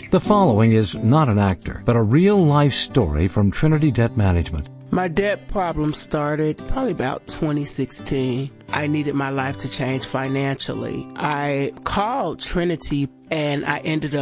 The following is not an actor, but a real-life story from Trinity Debt Management. My debt problem started probably about 2016. I needed my life to change financially. I called Trinity and I ended up